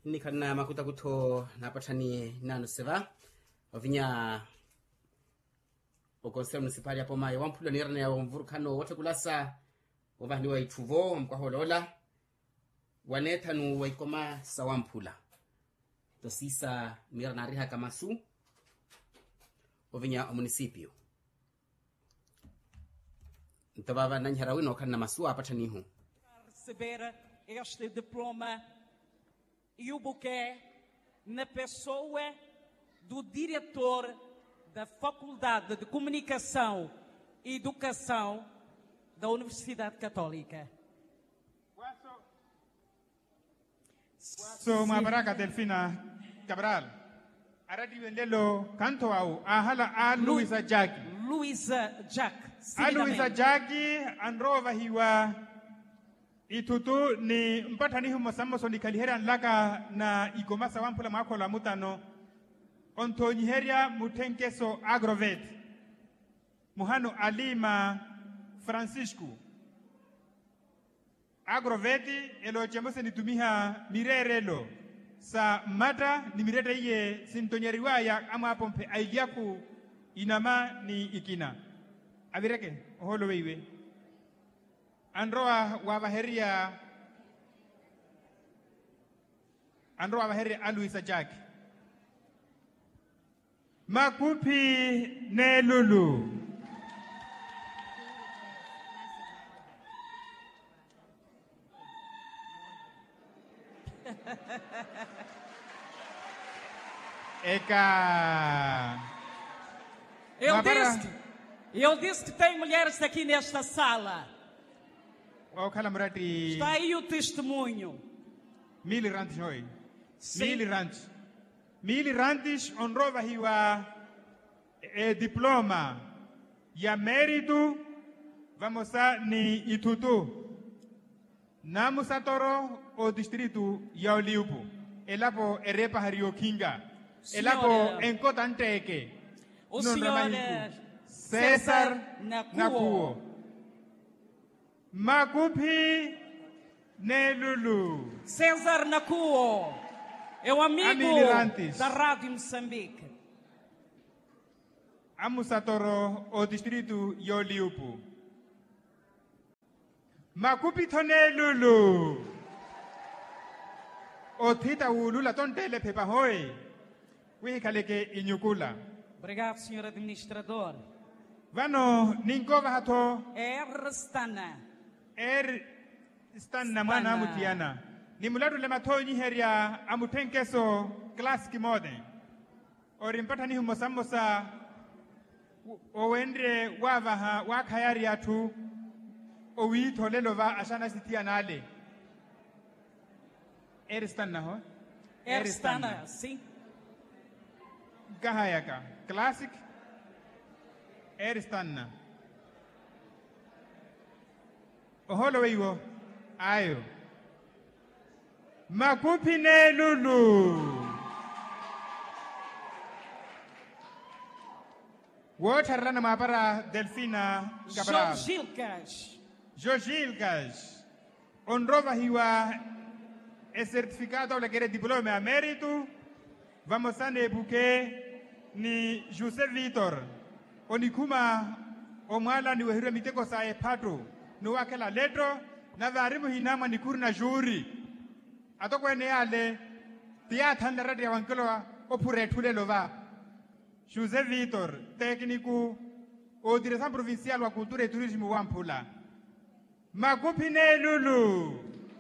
Nikana makuta kuto na patani nanu seva. Ovinya o Conselho Municipal ya Poma Wampula nirana ya mvurukano wote kulasa wavahni wa ituvo mkwaholola wanetanu waikoma sawampula tosisa nirana riha kamasu ovinya o municipio ntabava nanyarawino kana masu apatanihu receber este diploma e o buquê na pessoa do diretor da Faculdade de Comunicação e Educação da Universidade Católica. So Mabaraka Delfina Cabral. Aradi Vendelo canto au ahala a Luisa Jackie. Luisa Jack. A Luisa Jackie androva hiwa itutu ni mpatani humo samoso ni kalihera nlaka na igomasa wampula mako la mutano onto niheria mutenkeso agrovet muhano alima Francisco agroveti elo chemose nitumiha mirerelo sa mata ni mirete iye sintonyeriwa ya ama apompe aigiaku inama ni ikina avireke holo weiwe androa wabaheria Luisa Jackie Makupi Nelulu Eka Ele disse que tem mulheres aqui nesta sala. Está aí o testemunho. Milirantes noi. Milirantes honrova hiwa diploma ya mérito vamos a ni itutu namusatoro o distrito ya Oliupo elapo erepa hario kinga elapo encotanteke o senhor César Nakuo Makupi Nelulu César Nakuo é o amigo da Rádio Moçambique. Amusatoro o distrito Yoliupu. Makupi Tonelulu. O tita ulula tontele pepa hoi. Wikaleke inyukula. Obrigado, senhor administrador. Vano ninkova hato. Stanna mwana mutiana. Ni muladu le matoi heria amutenkeso class kimode orimpata ni humosamosa owendre wavaha wakayari atu owito lelova ashana sitia nale Erstanna ho Erstanna sim gahayaka classic Erstanna oholo weiwo ayo Makupi Nelulu. Wotarana mapara Delfina Cabral. Jogilcas. Honrova hiwa e certificado le quere diploma a mérito. Vamos a nebuque ni José Vitor. Onikuma omala ni wehira miteko sa e pato. No wakela letro na varimu hinama ni kurna juri. Atoko ene ale tia thanda radio wankolo opure thule lova José Vitor técnico o direção provincial wa cultura e turismo Wampula Makupi Nelulu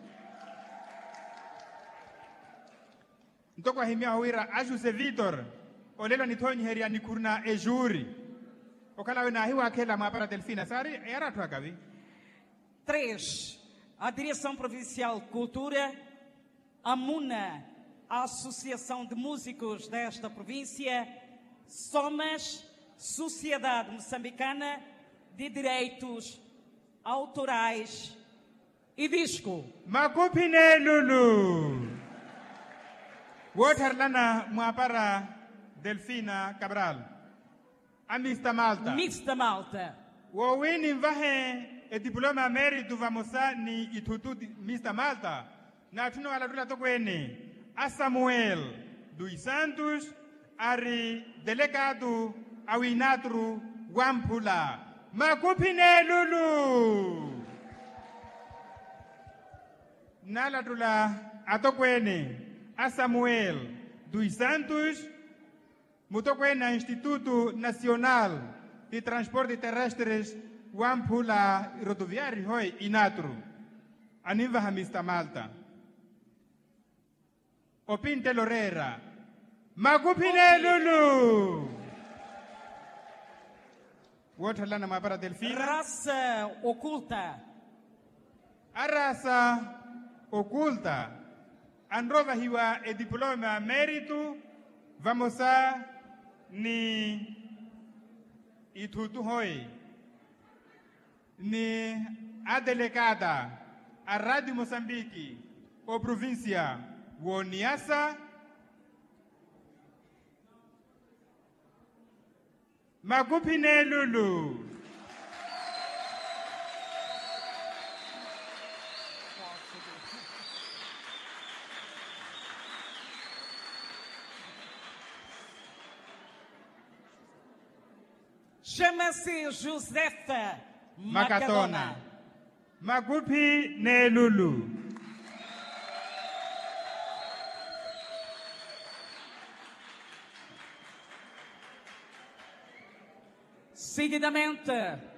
Ntoko himia huira a José Vitor olelo ni tonyi heria ni kurna e juri okala wena hiwa kela mapara Delfina sari era tu akavi 3 a direção provincial de cultura a MUNA, a Associação de Músicos desta província, SOMAS, Sociedade Moçambicana de Direitos Autorais e Disco. Makupi Nelulu. Waterlana Muapara Delfina Cabral. A Mista Malta. Mista Malta. Wawini mvahe e diploma mérito vamosa ni itutu Mista Malta. Na tuno ala tula tokwene a Samuel dos Santos, ari delegado ao Inatru Wampula. Makupine Lulu. Nalatula atokwene a Samuel dos Santos, mutokwena Instituto Nacional de Transporte Terrestres Wampula Rodoviário Hoi Inatru. Aniva Hamista Malta. Opinte Lorera. Makupine Lulu. Watalana Mabara Delfina. Raça oculta. A raça oculta. Androva hiwa e diploma mérito. Vamos a ni itutu hoi. Ni a delegada a Rádio Moçambique ou província Woniassa. Makupine Lulu. Chama-se Josefa Macatona. Makupine Lulu. Seguidamente,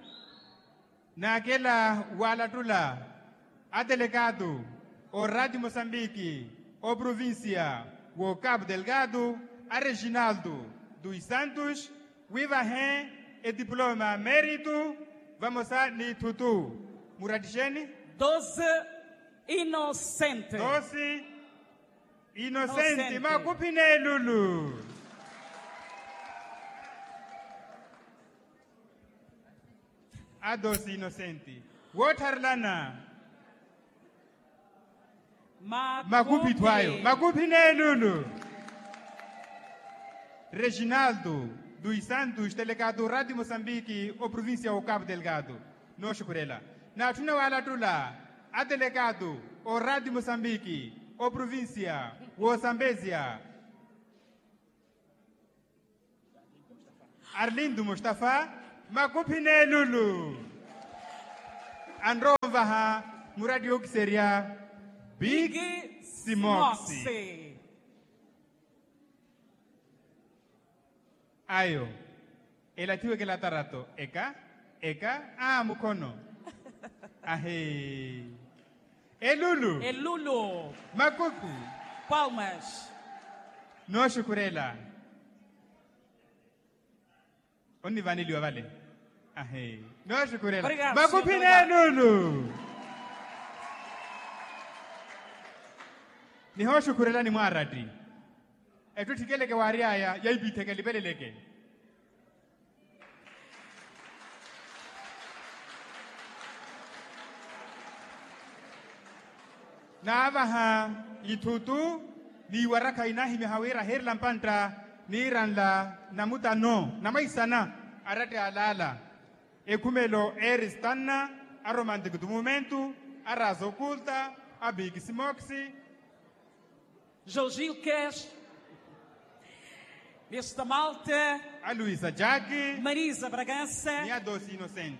naquela Walatula, a delegado, o Rádio Moçambique, o província, o Cabo Delgado, a Reginaldo dos Santos, o Ivahen, e diploma mérito, vamos a ni tutu. Muradisheni? 12 Inocente. 12 Inocente. Makupine Lulu. A 12 Inocente. Waterlana. Makupitwayo. Makupine Lulu. Reginaldo dos Santos, delegado Rádio Moçambique, ou província o Cabo Delgado. No Chukurela. Na tuna wala tula, a delegado o Rádio Moçambique, ou província o Zambésia. Arlindo Mustafa, Makupine Lulu. Androvaha, Muradio Kiseria, Big Simoxi. Ayo, elatiwe kela tarato, eka, mukono. Ahe. Elulu. Elulu. Makuku. Palmas. No Chukurela. Oni vanilio vale. Ahe. No Chukurela. Obrigado, Makupine Lulu. Ni ho Chukurela ni mwaradi. Etu tikele ke wariaya ya ibiteke libeleleke. Na avaha itutu ni waraka inahi mihawira her lampanta ni ranla namuta no namaisana arate alala ekumelo eristanna aromantic do momento arazo oculta a Big Simoxi Jogilcas, Vista Malta, a Luísa Jackie Marisa Bragança, ni a 12 Inocente.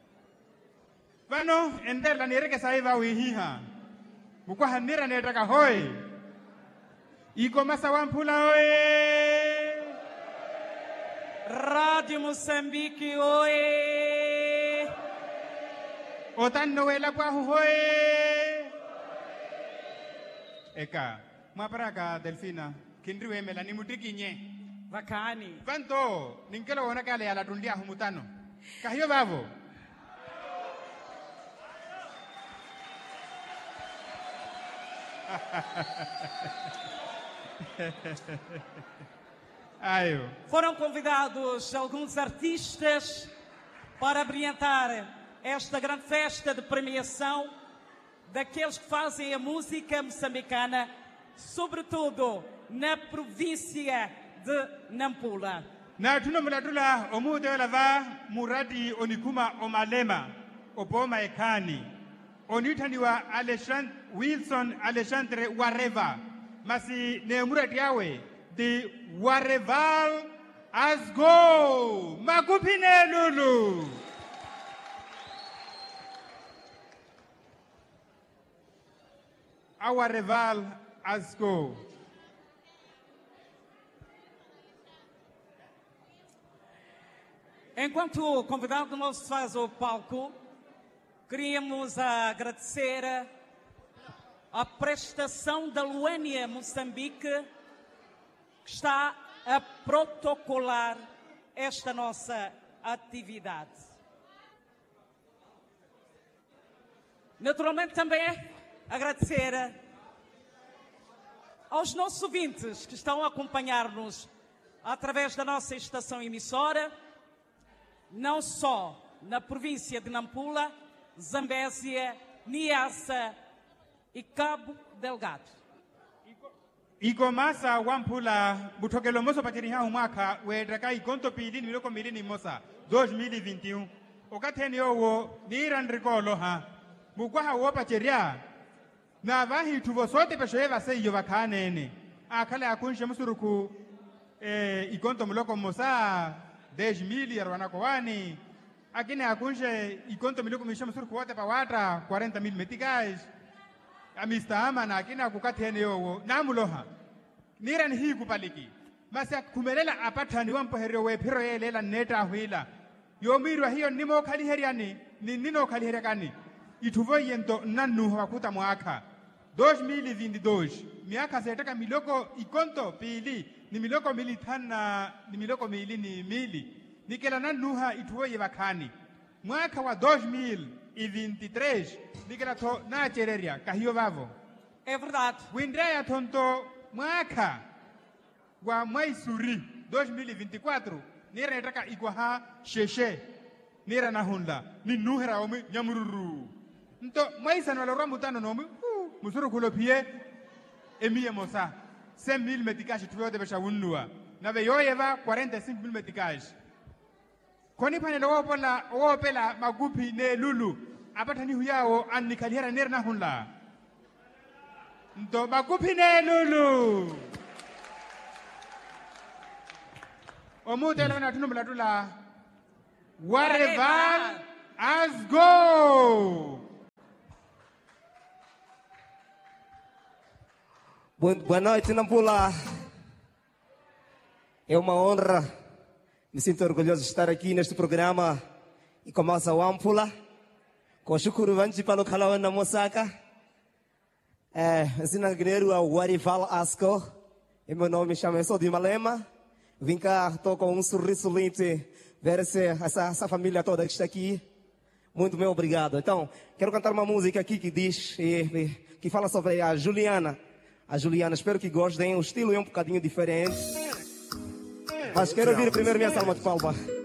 Vano ender la nere que saiva wihiha. Mukwa hanira netaka hoi. Iko masa wampula hoi. Rádio Moçambique, oi! Otan Noela kwa hoi. Eka, maparaka Delfina, kindriwe melani mutikinye. Vakani. Vanto, ninkelo ona kale ala tundia humutano. Kahiyo babo. Ayo. Foram convidados alguns artistas para abrilhantar esta grande festa de premiação daqueles que fazem a música moçambicana, sobretudo na província de Nampula. Na tuna mulatula omude lava muradi onikuma omalema opoma ekani onitaniwa Wilson Alexandre Wareva masi nemurat yawe the Wareval Asgo Magupine Lulu. Our Wareval Asgo. Enquanto o convidado não se faz ao palco, queríamos agradecer a prestação da Luânia Moçambique, que está a protocolar esta nossa atividade. Naturalmente também agradecer aos nossos ouvintes que estão a acompanhar-nos através da nossa estação emissora, não só na província de Nampula, Zambésia, Niassa e Cabo Delgado. Igomasa wampula butokelo moso patiriha umaka wedraka ikonto pili miloko milini mosa 2021 okateni owo niran rikolo ha mukwaha wo patiria na vahi tuvo sote peshoeva seyo vakanene akale akunshe musuruku ikonto miloko mosa 10,000 yarwanakowani akine akunshe ikonto miloko mishe musuruku wote pawata 40,000 meticais amistama na akina kukatene yowo namuloha niran hi kupaliki masa kumelela apatani wampoherio we phiro yelela neta huila yomirwa hiyo nimo khali heriani nino khali herekani ituvo yento nanu hakuta mwaka 2022 miaka setaka miloko ikonto pili ni miloko militana ni miloko mili ni mili nikela nanuha ituvo yevakani mwaka wa 2023 nikela to na chereria kahio vavo. É verdade. Windreya tonto mwaka wa Maisuri 2024 nira netaka ikwaha sheshe nira na honda ni nuhera omi nyamururu nto maisa no lorwa mutano nomi musuru kulopie emiye mosa 5,000 metikash tuyo de besha wunua na ve yoyeva 45,000 metikash koni pane lo wopela magupi ne lulu apata ni huyao anikaliera nira na honda nto magupi ne lulu omude lana tunumbula tula Wareval Asgo. Boa noite, Nampula. É uma honra, me sinto orgulhoso de estar aqui neste programa e com a nossa Wampula. Com o shukuru vanji palo kalawan na Mosaka. Ensina guerreiro ao Wareval Asgo. E meu nome chama sou de Malema. Vim cá, estou com um sorriso lindo, ver essa família toda que está aqui. Muito bem, obrigado. Então, quero cantar uma música aqui que diz, que fala sobre a Juliana. A Juliana, espero que gostem. O estilo é um bocadinho diferente. Mas quero ouvir primeiro minha salva de palmas.